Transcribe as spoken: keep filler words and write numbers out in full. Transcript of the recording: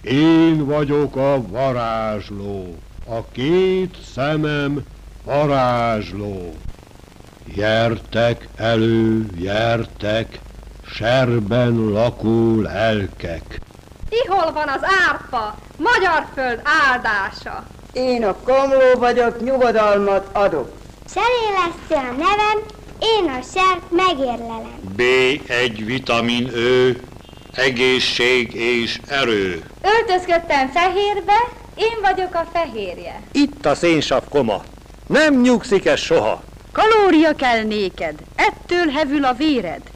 Én vagyok a varázsló, a két szemem varázsló. Gyertek elő, gyertek, serben lakó lelkek. Ihol van az árpa, magyar föld áldása? Én a komló vagyok, nyugodalmat adok. Serélesztő a nevem, én a sert megérlelem. bé egy vitamin ő, egészség és erő. Öltözködtem fehérbe, én vagyok a fehérje. Itt a szénsav koma. Nem nyugszik ez soha. Kalória kell néked, ettől hevül a véred.